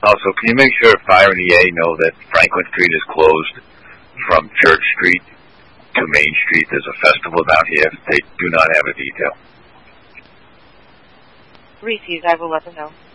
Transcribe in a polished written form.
Also, can you make sure Fire and EA know that Franklin Street is closed from Church Street to Main Street? There's a festival down here. They do not have a detail. Received. I will let them know.